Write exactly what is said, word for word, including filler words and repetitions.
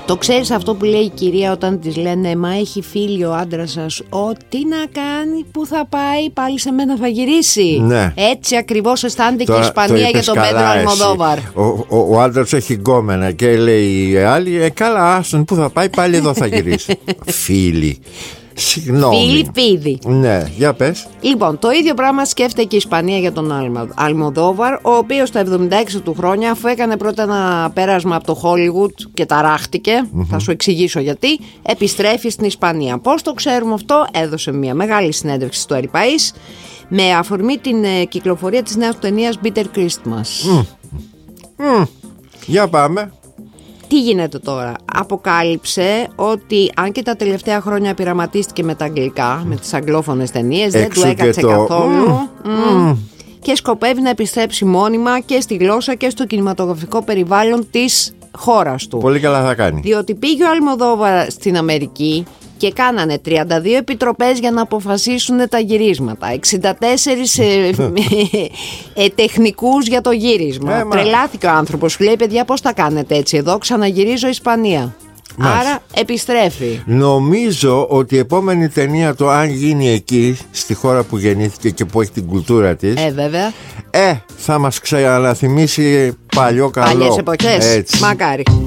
Το ξέρεις αυτό που λέει η κυρία όταν της λένε «Μα έχει φίλη ο άντρας σας, ό,τι να κάνει, που θα πάει, πάλι σε μένα θα γυρίσει». Ναι. Έτσι ακριβώς αισθάνεται Τώρα, και η Ισπανία το για τον Πέντρο Αλμοδόβαρ. Ο, ο, ο άντρας έχει γκόμενα και λέει η άλλη «Ε, καλά, άστον, που θα πάει, πάλι εδώ θα γυρίσει». Φίλοι. Συγγνώμη. Φίλοι πίδι. Ναι, για πες. Λοιπόν, το ίδιο πράγμα σκέφτεται και η Ισπανία για τον Αλμοδόβαρ, ο οποίος στα εβδομήντα έξι του χρόνια, αφού έκανε πρώτα ένα πέρασμα από το Hollywood και ταράχτηκε, mm-hmm. θα σου εξηγήσω γιατί, επιστρέφει στην Ισπανία. Πώς το ξέρουμε αυτό? Έδωσε μια μεγάλη συνέντευξη στο Αριπαΐς με αφορμή την ε, κυκλοφορία της νέας του ταινίας Bitter Christmas. Mm. Mm. Για πάμε. Τι γίνεται τώρα? Αποκάλυψε ότι αν και τα τελευταία χρόνια πειραματίστηκε με τα αγγλικά, με τις αγγλόφωνες ταινίες, δεν του έκατσε το... καθόλου mm. Mm. και σκοπεύει να επιστρέψει μόνιμα και στη γλώσσα και στο κινηματογραφικό περιβάλλον της χώρας του. Πολύ καλά θα κάνει. Διότι πήγε ο Αλμοδόβαρ στην Αμερική και κάνανε τριάντα δύο επιτροπές για να αποφασίσουν τα γυρίσματα, εξήντα τέσσερις ε, ε, τεχνικούς για το γύρισμα. Ε, Τρελάθηκε ο άνθρωπος. Λέει, παιδιά, πώς τα κάνετε έτσι εδώ? Ξαναγυρίζω Ισπανία. Μάλιστα. Άρα επιστρέφει. Νομίζω ότι η επόμενη ταινία, το αν γίνει εκεί, στη χώρα που γεννήθηκε και που έχει την κουλτούρα της, ε, βέβαια. ε, θα μας ξαναθυμίσει παλιό καλό. Παλιές εποχές. Μακάρι.